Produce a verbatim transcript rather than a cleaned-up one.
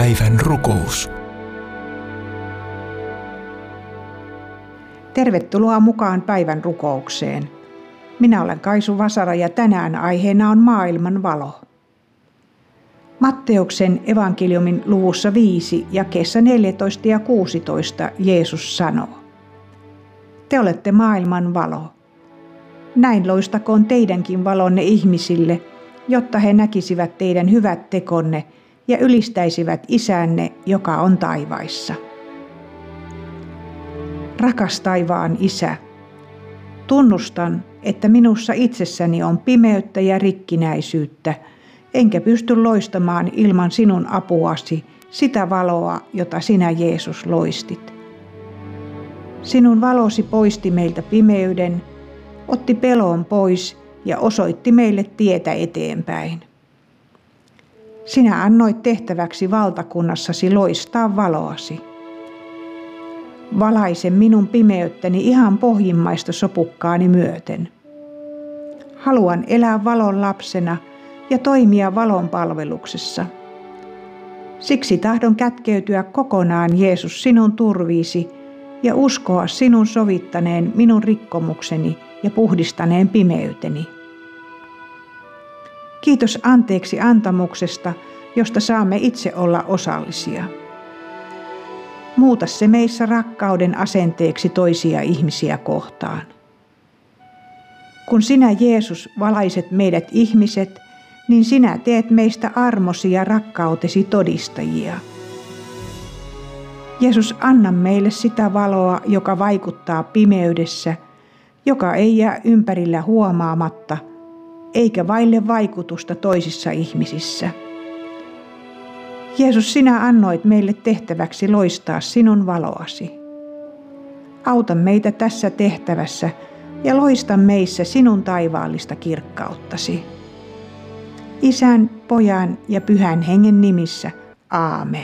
Päivän rukous. Tervetuloa mukaan päivän rukoukseen. Minä olen Kaisu Vasara ja tänään aiheena on maailman valo. Matteuksen evankeliumin luvussa viisi jakeessa neljätoista ja kuusitoista Jeesus sanoo: Te olette maailman valo. Näin loistakoon teidänkin valonne ihmisille, jotta he näkisivät teidän hyvät tekonne ja ylistäisivät Isänne, joka on taivaissa. Rakas taivaan Isä, tunnustan, että minussa itsessäni on pimeyttä ja rikkinäisyyttä, enkä pysty loistamaan ilman sinun apuasi sitä valoa, jota sinä Jeesus loistit. Sinun valosi poisti meiltä pimeyden, otti pelon pois ja osoitti meille tietä eteenpäin. Sinä annoit tehtäväksi valtakunnassasi loistaa valoasi. Valaise minun pimeyttäni ihan pohjimmaista sopukkaani myöten. Haluan elää valon lapsena ja toimia valon palveluksessa. Siksi tahdon kätkeytyä kokonaan, Jeesus, sinun turviisi ja uskoa sinun sovittaneen minun rikkomukseni ja puhdistaneen pimeyteni. Kiitos anteeksi antamuksesta, josta saamme itse olla osallisia. Muuta se meissä rakkauden asenteeksi toisia ihmisiä kohtaan. Kun sinä, Jeesus, valaiset meidät ihmiset, niin sinä teet meistä armosi ja rakkautesi todistajia. Jeesus, anna meille sitä valoa, joka vaikuttaa pimeydessä, joka ei jää ympärillä huomaamatta, eikä vaille vaikutusta toisissa ihmisissä. Jeesus, sinä annoit meille tehtäväksi loistaa sinun valoasi. Auta meitä tässä tehtävässä ja loista meissä sinun taivaallista kirkkauttasi. Isän, Pojan ja Pyhän Hengen nimissä. Aamen.